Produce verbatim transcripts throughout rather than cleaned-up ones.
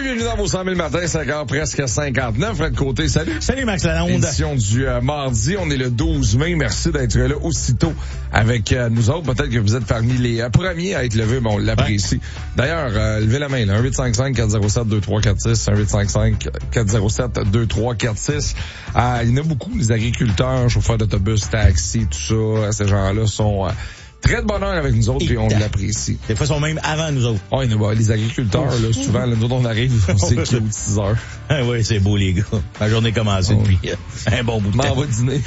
bienvenue dans vos cent mille matins, cinq heures presque cinquante-neuf. Fred Côté, salut. Salut Max Lalonde. Édition du euh, mardi, on est le douze mai. Merci d'être là aussitôt avec euh, nous autres. Peut-être que vous êtes parmi les euh, premiers à être levés, bon, on l'apprécie. Ouais. D'ailleurs, euh, levez la main, là, un huit cinq cinq quatre zéro sept deux trois quatre six, un huit cinq cinq quatre zéro sept deux trois quatre six. Euh, il y en a beaucoup, les agriculteurs, chauffeurs d'autobus, taxis, tout ça, ces gens-là sont... Euh, très de bonheur avec nous autres, puis on l'apprécie. Des fois, ils sont même avant nous autres. Oui, bah, les agriculteurs, là, souvent, là, nous autres, on arrive, on sait qu'il est aux six heures. Ah oui, c'est beau, les gars. La journée commencée oh. depuis euh, un bon bout de temps. M'en va dîner.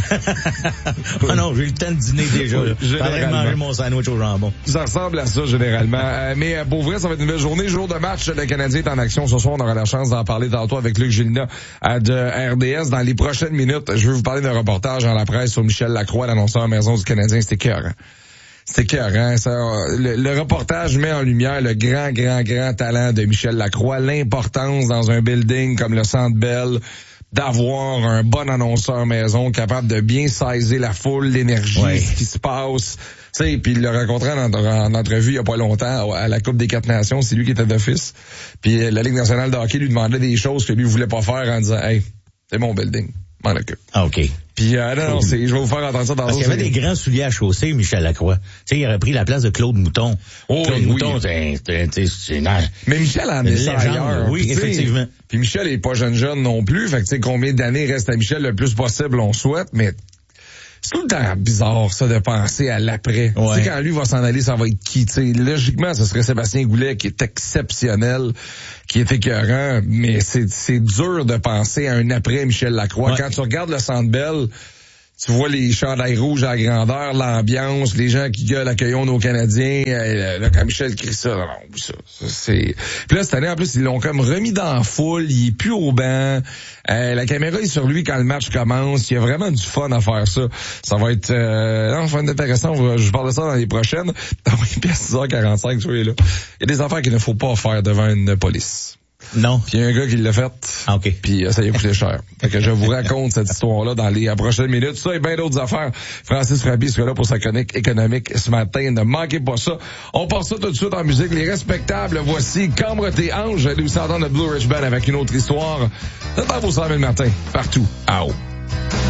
Ah non, j'ai eu le temps de dîner déjà. Là. Je vais manger mon sandwich au jambon. Ça ressemble à ça, généralement. Euh, mais euh, pour vrai, ça va être une belle journée. Jour de match, le Canadien est en action. Ce soir, on aura la chance d'en parler tantôt avec Luc Gélina euh, de R D S. Dans les prochaines minutes, je vais vous parler d'un reportage dans la presse sur Michel Lacroix, l'annonceur maison du Canadien. C'était cœur. C'est écœurant, ça. Le, le reportage met en lumière le grand, grand, grand talent de Michel Lacroix, l'importance dans un building comme le Centre Bell d'avoir un bon annonceur maison capable de bien saisir la foule, l'énergie, ouais. ce qui se passe. Tu sais, puis il l'a rencontré en, en entrevue il y a pas longtemps à la Coupe des Quatre Nations, c'est lui qui était d'office. Puis la Ligue nationale de hockey lui demandait des choses que lui voulait pas faire en disant « Hey, c'est mon building. » M'en occupe. Ah, OK. Puis, euh, non, non, c'est, je vais vous faire entendre ça dans Parce qu'il y avait des grands souliers à chausser, Michel Lacroix. Tu sais, il aurait pris la place de Claude Mouton. Oh, Claude oui, Mouton, oui. c'est, c'est, c'est, c'est, mais Michel en est ça ailleurs. Oui, effectivement. Puis Michel est pas jeune jeune non plus. Fait que, tu sais, combien d'années reste à Michel le plus possible, on souhaite, mais c'est tout le temps bizarre, ça, de penser à l'après. Ouais. Tu sais, quand lui va s'en aller, ça va être qui? Tu sais, logiquement, ce serait Sébastien Goulet, qui est exceptionnel, qui est écœurant, mais c'est, c'est dur de penser à un après Michel Lacroix. Ouais. Quand tu regardes le Centre Bell, tu vois les chandails rouges à la grandeur, l'ambiance, les gens qui gueulent, accueillons nos Canadiens. Euh, là, quand Michel crie ça, non, ça, ça c'est... Puis là, cette année, en plus, ils l'ont comme remis dans la foule, il est plus au banc. Euh, la caméra est sur lui quand le match commence. Il y a vraiment du fun à faire ça. Ça va être... Euh, non, ça va être intéressant. Je vous parle de ça dans les prochaines. Dans les six heures quarante-cinq, soyez là. Il y a des affaires qu'il ne faut pas faire devant une police. Non. Puis il y a un gars qui l'a fait. Ah, OK. Puis ça y a coûté cher. Fait que je vous raconte cette histoire-là dans les prochaines minutes. Ça et bien d'autres affaires. Francis Frappy sera là pour sa chronique économique ce matin. Ne manquez pas ça. On passe ça tout de suite en musique. Les respectables, voici Cambre tes anges. Louis Sardin de Blue Ridge Band avec une autre histoire. C'est dans vos cent mille matins. Partout. À haut.